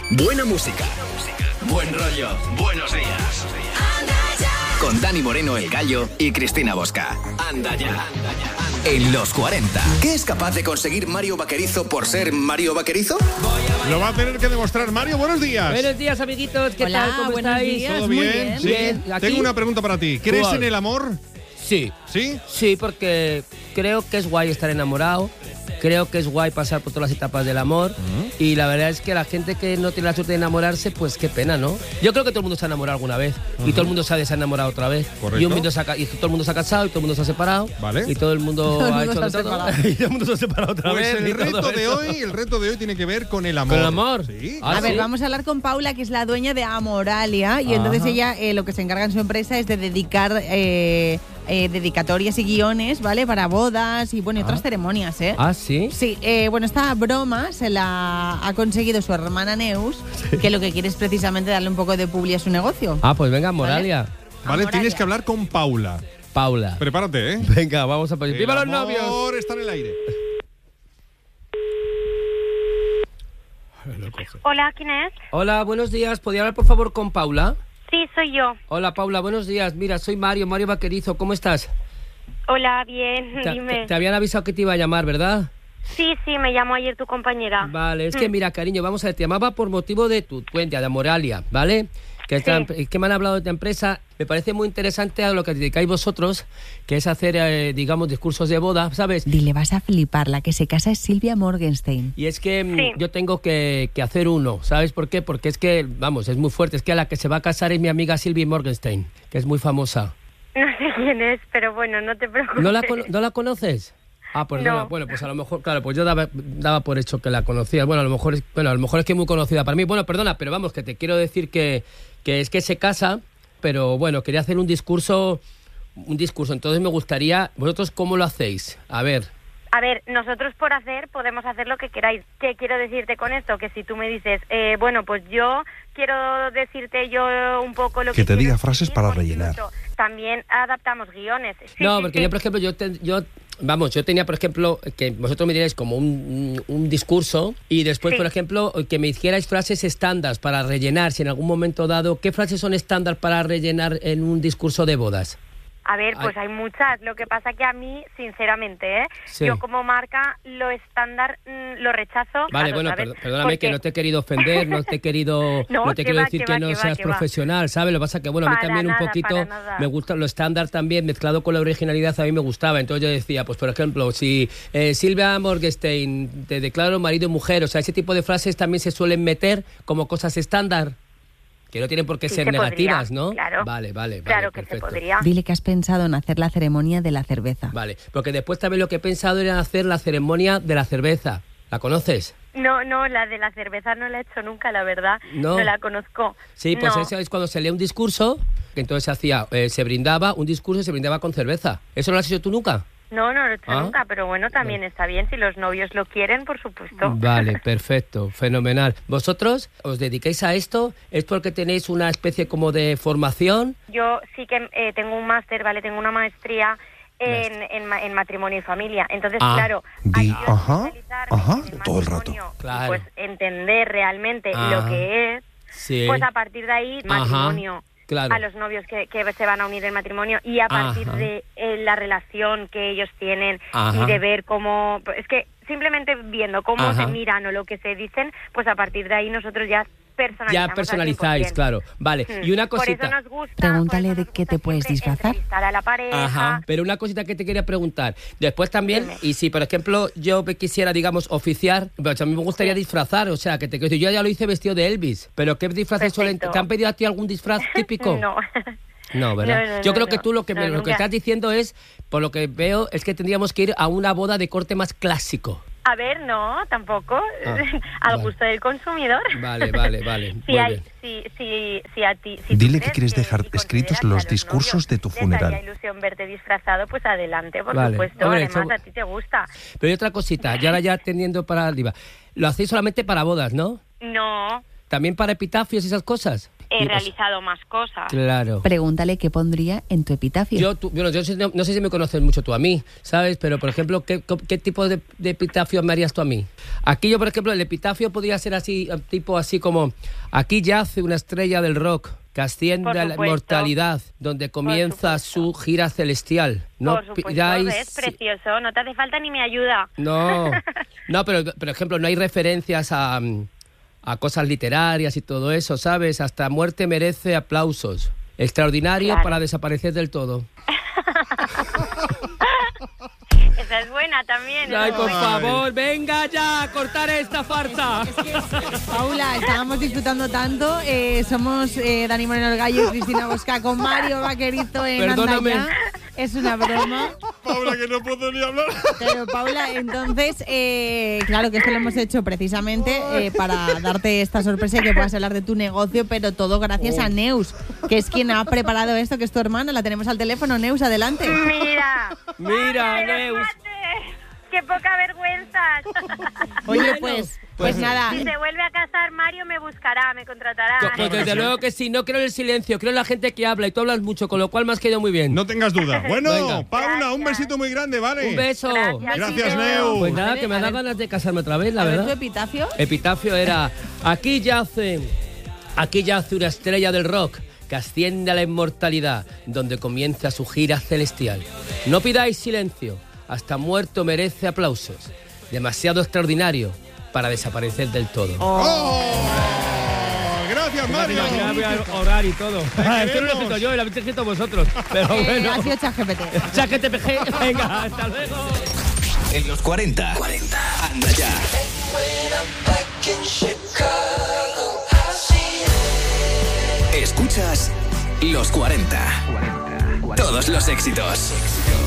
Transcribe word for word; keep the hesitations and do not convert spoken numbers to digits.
Buena música, buen rollo, buenos días. Con Dani Moreno, El Gallo, y Cristina Bosca. Anda ya. En los cuarenta. ¿Qué es capaz de conseguir Mario Vaquerizo por ser Mario Vaquerizo? Lo va a tener que demostrar Mario. Buenos días. Buenos días, amiguitos. ¿Qué Hola, tal? ¿Cómo buenos estáis? días. ¿Todo Muy bien? bien. Sí. Bien, aquí. Tengo una pregunta para ti. ¿Crees ¿Cuál? en el amor? Sí. ¿Sí? Sí, porque creo que es guay estar enamorado. Creo que es guay pasar por todas las etapas del amor. Uh-huh. Y la verdad es que la gente que no tiene la suerte de enamorarse, pues qué pena, ¿no? Yo creo que todo el mundo se ha enamorado alguna vez. Uh-huh. Y todo el mundo se ha enamorado otra vez. Correcto. Y, un mundo se ha, y todo el mundo se ha casado y todo el mundo se ha separado. Vale. Y todo el mundo Todo el ha mundo hecho de se ha todo. separado. Y todo el mundo se ha separado otra Pues vez. el y todo reto de eso. hoy, el reto de hoy tiene que ver con el amor. ¿Con el amor? Sí. Ah, A ver, ¿sí? vamos a hablar con Paula, que es la dueña de Amoralia, y Ajá. entonces ella eh, lo que se encarga en su empresa es de dedicar eh, eh, dedicatorias y guiones, ¿vale? Para bodas y bueno, y otras Ah. ceremonias, ¿eh? Ah, ¿sí? Sí, eh, bueno, esta broma se la ha conseguido su hermana Neus, que lo que quiere es precisamente darle un poco de publi a su negocio. Ah, pues venga, Moralia. Vale, Amoralia. tienes que hablar con Paula. Paula. Prepárate, ¿eh? Venga, vamos a poner. ¡Viva los El novios! amor está en el aire. Hola, ¿quién es? Hola, buenos días. ¿Podría hablar, por favor, con Paula? Sí, soy yo. Hola, Paula, buenos días. Mira, soy Mario, Mario Vaquerizo. ¿Cómo estás? Hola, bien, Te, dime. te- te habían avisado que te iba a llamar, ¿verdad? Sí, sí, me llamó ayer tu compañera. Vale, es que Mm. mira, cariño, vamos a ver, te llamaba por motivo de tu cuenta, de Amoralia, ¿vale? Que, esta- Sí. que me han hablado de tu empresa. Me parece muy interesante a lo que dedicáis vosotros, que es hacer, eh, digamos, discursos de boda, ¿sabes? Dile, vas a flipar, la que se casa es Silvia Morgenstein. Y es que mm, Sí. yo tengo que, que hacer uno, ¿sabes por qué? Porque es que, vamos, es muy fuerte. Es que a la que se va a casar es mi amiga Sylvie Morgenstein, que es muy famosa. No sé quién es, pero bueno, no te preocupes. ¿No la, cono- ¿no la conoces? Ah, pues no. No. la- bueno, pues a lo mejor, claro, pues yo daba, daba por hecho que la conocías. Bueno, a lo mejor es, bueno, a lo mejor es que es muy conocida para mí. Bueno, perdona, pero vamos, que te quiero decir que, que es que se casa, pero bueno, quería hacer un discurso, un discurso. Entonces me gustaría, ¿vosotros cómo lo hacéis? A ver. A ver, nosotros por hacer podemos hacer lo que queráis. ¿Qué quiero decirte con esto? Que si tú me dices, eh, bueno, pues yo quiero decirte yo un poco lo que Que te quiero diga frases decir, para pues rellenar. incluso También adaptamos guiones. Sí, no, sí, porque sí. yo, por ejemplo, yo, te- yo, vamos, yo tenía, por ejemplo, que vosotros me diréis como un, un, un discurso y después, Sí. por ejemplo, que me hicierais frases estándar para rellenar, si en algún momento dado, ¿qué frases son estándar para rellenar en un discurso de bodas? A ver, pues Ay. hay muchas. Lo que pasa que a mí, sinceramente, ¿eh? Sí. yo como marca, lo estándar mm, lo rechazo. Vale, claro, bueno, ¿sabes? per- perdóname que Porque- no te he querido ofender, no te he querido, No, no te que quiero va, decir que que va, no que va, seas que va. profesional, ¿sabes? Lo que pasa que, bueno, a mí Para también nada, un poquito para nada. me gusta lo estándar también, mezclado con la originalidad, a mí me gustaba. Entonces yo decía, pues por ejemplo, si eh, Silvia Morgenstein te declaro marido y mujer, o sea, ese tipo de frases también se suelen meter como cosas estándar, que no tienen por qué Sí, ser se negativas, podría, ¿no? claro. Vale, vale, vale. Claro que perfecto. se podría. Dile que has pensado en hacer la ceremonia de la cerveza. Vale, porque después también lo que he pensado era hacer la ceremonia de la cerveza. ¿La conoces? No, no, la de la cerveza no la he hecho nunca, la verdad. No. No, la conozco. Sí, pues No. eso es cuando se lee un discurso, que entonces se hacía, eh, se brindaba un discurso y se brindaba con cerveza. ¿Eso no lo has hecho tú nunca? No, no lo he hecho Ah. nunca, pero bueno, también está bien. Si los novios lo quieren, por supuesto. Vale, perfecto, fenomenal. ¿Vosotros os dedicáis a esto? ¿Es porque tenéis una especie como de formación? Yo sí que eh, tengo un máster, ¿vale? Tengo una maestría en, en, ma- en matrimonio y familia. Entonces, Ah. claro, Di, al yo ajá, especializarme ajá, en el todo el rato. matrimonio y, Claro. pues entender realmente Ah. lo que es, Sí. pues a partir de ahí, Ajá, matrimonio. claro. A los novios que, que se van a unir en matrimonio y a partir Ajá. de eh, la relación que ellos tienen Ajá. y de ver cómo... Es que simplemente viendo cómo Ajá. se miran o lo que se dicen, pues a partir de ahí nosotros ya personalizamos. Ya personalizáis, al cien por cien. claro. Vale, Mm. y una Por cosita. eso nos gusta, Pregúntale por eso de nos qué gusta te puedes siempre disfrazar. entrevistar a la pareja. Ajá, pero una cosita que te quería preguntar. Después también, Dime. y si por ejemplo yo me quisiera, digamos, oficiar, pues a mí me gustaría Sí. disfrazar, o sea, que te quiero decir, yo ya lo hice vestido de Elvis, pero ¿qué disfraces suelen... Perfecto. ¿Te han pedido a ti algún disfraz típico? No. No, ¿verdad? No, no, Yo no, creo que no. tú lo que, me- No, lo que nunca. estás diciendo es, por lo que veo, es que tendríamos que ir a una boda de corte más clásico. A ver, no, tampoco. Ah, Al vale. gusto del consumidor. Vale, vale, vale. Si, Muy hay, bien. si, si, si a ti, si tú Dile que crees quieres dejar y escritos consideras que los a discursos novios de tu les funeral. haría ilusión verte disfrazado, pues adelante, por Vale. supuesto. Hombre, Además, eso- a ti te gusta. Pero hay otra cosita, y ahora ya teniendo para arriba. Lo hacéis solamente para bodas, ¿no? No, También para epitafios y esas cosas. he Y, pues, realizado más cosas. Claro. Pregúntale qué pondría en tu epitafio. Yo, tú, bueno, yo sé- no, no sé si me conoces mucho tú a mí, ¿sabes? Pero, por ejemplo, ¿qué, qué tipo de, de epitafio me harías tú a mí? Aquí yo, por ejemplo, el epitafio podría ser así, tipo así como: aquí yace una estrella del rock que asciende Por a la supuesto. inmortalidad, donde comienza su gira celestial. No Por supuesto, pidáis- es precioso, no te hace falta ni mi ayuda. No, no, pero, por ejemplo, no hay referencias a, a cosas literarias y todo eso, ¿sabes? Hasta muerte merece aplausos. Extraordinario Claro. para desaparecer del todo. Esa es buena también. esa Ay, es por buena. favor, venga ya, a cortar esta farsa. Paula, estábamos disfrutando tanto. eh, somos eh, Dani Moreno el Gallo y Cristina Bosca con Mario Vaquerito en Perdóname. Anda Ya. Es una broma. Paula, que no puedo ni hablar. Pero Paula, entonces, eh, claro que esto lo hemos hecho precisamente eh, para darte esta sorpresa y que puedas hablar de tu negocio, pero todo gracias a Neus, que es quien ha preparado esto, que es tu hermana. La tenemos al teléfono. Neus, adelante. Mira. Mira, Pero Neus. espérate, ¡qué poca vergüenza! Oye, Bueno, pues, pues pues nada. Si se vuelve a casar, Mario me buscará, me contratará. Pues desde luego que sí, no creo en el silencio, creo en la gente que habla y tú hablas mucho, con lo cual me has quedado muy bien. No tengas duda. Bueno, Venga. Paula, un besito muy grande, ¿vale? Un beso. Gracias. Gracias, Besito. Neu. Pues nada, A ver, que me a da ver. ganas de casarme otra vez, la A ver tu verdad. epitafio. Epitafio era: aquí yace, aquí yace una estrella del rock que asciende a la inmortalidad, donde comienza su gira celestial. No pidáis silencio, hasta muerto merece aplausos. Demasiado extraordinario para desaparecer del todo. ¡Oh! Gracias, Mario. voy a orar y todo. Te Esto no lo he queremos. escrito yo, lo habéis escrito vosotros. Pero Eh, bueno. ha sido ChatGPT. Chaquete P G. Venga, hasta luego. En los cuarenta. cuarenta. Anda ya. Escuchas Los cuarenta. Todos los éxitos.